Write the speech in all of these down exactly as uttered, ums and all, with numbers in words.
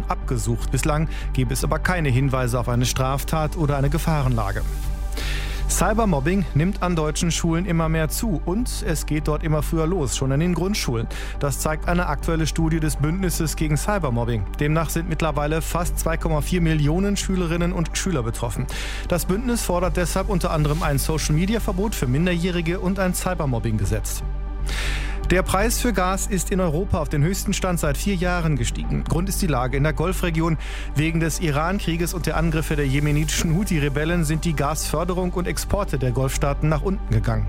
abgesucht. Bislang gebe es aber keine Hinweise auf eine Straftat oder eine Gefahrenlage. Cybermobbing nimmt an deutschen Schulen immer mehr zu und es geht dort immer früher los, schon in den Grundschulen. Das zeigt eine aktuelle Studie des Bündnisses gegen Cybermobbing. Demnach sind mittlerweile fast zwei Komma vier Millionen Schülerinnen und Schüler betroffen. Das Bündnis fordert deshalb unter anderem ein Social-Media-Verbot für Minderjährige und ein Cybermobbing-Gesetz. Der Preis für Gas ist in Europa auf den höchsten Stand seit vier Jahren gestiegen. Grund ist die Lage in der Golfregion. Wegen des Iran-Krieges und der Angriffe der jemenitischen Houthi-Rebellen sind die Gasförderung und Exporte der Golfstaaten nach unten gegangen.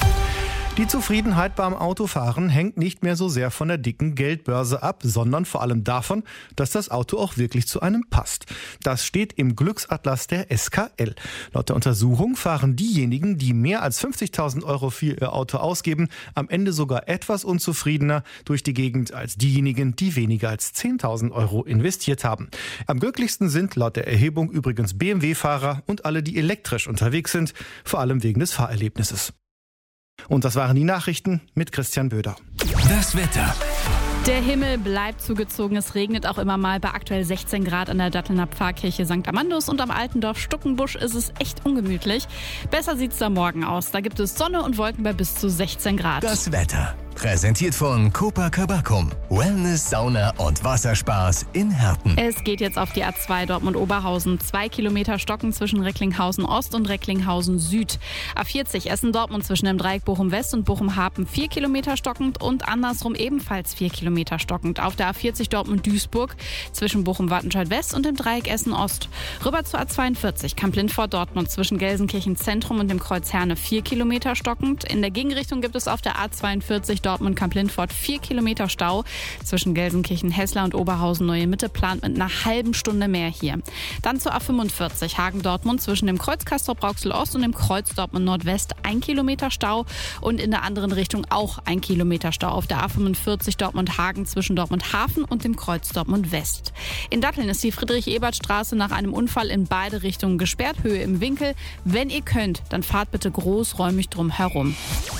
Die Zufriedenheit beim Autofahren hängt nicht mehr so sehr von der dicken Geldbörse ab, sondern vor allem davon, dass das Auto auch wirklich zu einem passt. Das steht im Glücksatlas der S K L. Laut der Untersuchung fahren diejenigen, die mehr als fünfzigtausend Euro für ihr Auto ausgeben, am Ende sogar etwas unzufriedener durch die Gegend als diejenigen, die weniger als zehntausend Euro investiert haben. Am glücklichsten sind laut der Erhebung übrigens B M W-Fahrer und alle, die elektrisch unterwegs sind, vor allem wegen des Fahrerlebnisses. Und das waren die Nachrichten mit Christian Böder. Das Wetter. Der Himmel bleibt zugezogen. Es regnet auch immer mal bei aktuell sechzehn Grad an der Dattelner Pfarrkirche Sankt Amandus und am Altendorf Stuckenbusch ist es echt ungemütlich. Besser sieht's da morgen aus. Da gibt es Sonne und Wolken bei bis zu sechzehn Grad. Das Wetter. Präsentiert von Copacabana. Wellness, Sauna und Wasserspaß in Herten. Es geht jetzt auf die A zwei Dortmund-Oberhausen. Zwei Kilometer Stocken zwischen Recklinghausen Ost und Recklinghausen Süd. A vierzig Essen-Dortmund zwischen dem Dreieck Bochum-West und Bochum-Hapen. Vier Kilometer stockend und andersrum ebenfalls vier Kilometer stockend. Auf der A vierzig Dortmund-Duisburg zwischen Bochum-Wattenscheid-West und dem Dreieck Essen-Ost. Rüber zur A zweiundvierzig Kamp-Lindfort-Dortmund zwischen Gelsenkirchen-Zentrum und dem Kreuz Herne. Vier Kilometer stockend. In der Gegenrichtung gibt es auf der A zweiundvierzig Dortmund-Kamp-Lindfort vier Kilometer Stau. Zwischen Gelsenkirchen-Hessler und Oberhausen-Neue Mitte plant mit einer halben Stunde mehr hier. Dann zur A fünfundvierzig Hagen-Dortmund zwischen dem Kreuz Castrop-Rauxel-Ost und dem Kreuz Dortmund-Nordwest ein Kilometer Stau und in der anderen Richtung auch ein Kilometer Stau auf der A fünfundvierzig Dortmund-Hagen zwischen Dortmund-Hafen und dem Kreuz Dortmund-West. In Datteln ist die Friedrich-Ebert-Straße nach einem Unfall in beide Richtungen gesperrt, Höhe im Winkel. Wenn ihr könnt, dann fahrt bitte großräumig drum herum.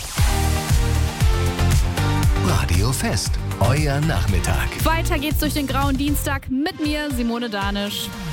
Radio Fest, euer Nachmittag. Weiter geht's durch den grauen Dienstag mit mir, Simone Danisch.